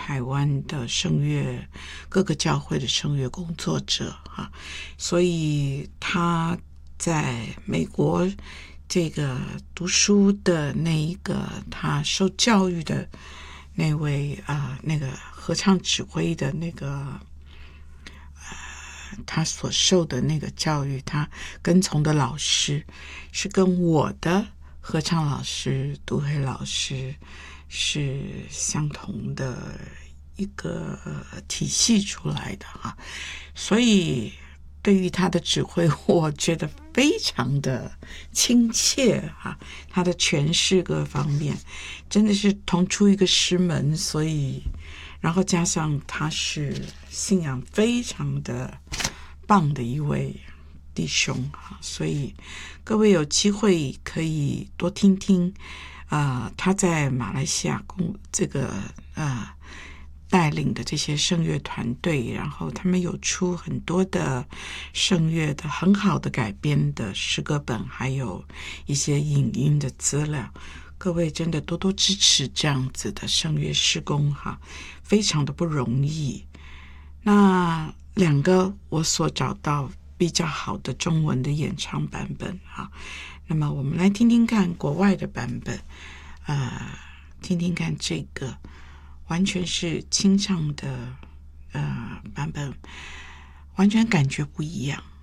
台湾的声乐各个教会的声乐工作者啊，所以他在美国这个读书的那一个他受教育的那位那个合唱指挥的那个他所受的那个教育，他跟从的老师是跟我的合唱老师杜黑老师是相同的一个体系出来的哈，所以对于他的指挥，我觉得非常的亲切哈，他的诠释各方面真的是同出一个师门，所以然后加上他是信仰非常的棒的一位弟兄哈，所以各位有机会可以多听听他在马来西亚这个带领的这些声乐团队，然后他们有出很多的声乐的很好的改编的诗歌本，还有一些影音的资料，各位真的多多支持这样子的声乐事工哈，非常的不容易。那两个我所找到比较好的中文的演唱版本哈，那么我们来听听看国外的版本，听听看这个完全是清唱的版本，完全感觉不一样。